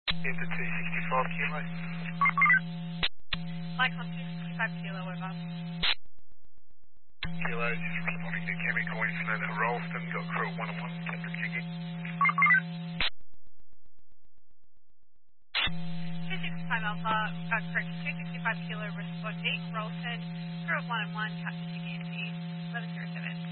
Into 265 kilo. Like on 265 kilo, over. Kilo, just responding to Chemical Incident at Rollston, got crew at 1 on 1, Captain Jiggy. 265 Alpha, correct, 265 kilo, responding, Rolston, crew at 1 on 1, Captain Giganti, 1107.